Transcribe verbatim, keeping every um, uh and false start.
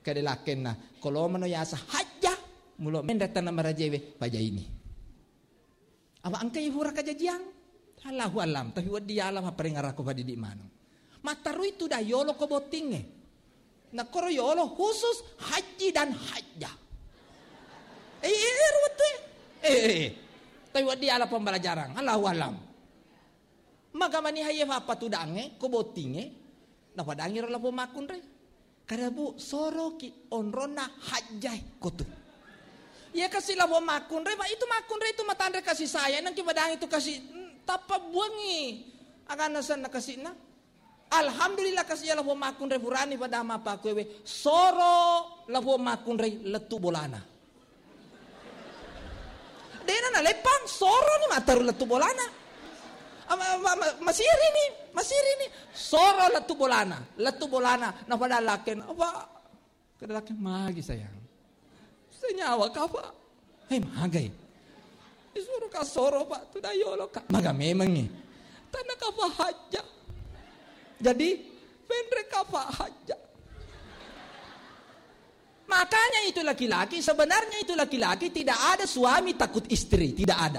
kadelaken na kalau mano yasa haja mulo mendata na marajewe paja ini aba angkay hura kajajiang halahu alam tapi wadi alam haparingar ako padi di manong mataru itu dah yolo ko botinge na koro yolo khusus haji dan haja eh eh ruwet eh eh tapi wadi alam pembelajaran halahu alam magamani haye apa tu dange ko botinge na padangi ro lapo makun re kada bu soroki onrona hajai kotu ya kasih lapo makun re itu makun re itu matandre kasih saya nang kibadang itu kasih tapa buangi akan nasan nakasih na alhamdulillah kasih lapo makun re furani pada ma pa kwewe soro lapo makun re letu bolana dena na lepang soro ni mataru letu bolana masiri ni masiri ni soro letu bolana letu bolana na pada laken apa kada laken magi sayang senyawa ka pa hey magay isuro ka soro pa tu dayolo ka maga memang ni tanah ka pa haja jadi pendre ka pa haja makanya itu laki-laki sebenarnya itu laki-laki tidak ada suami takut istri tidak ada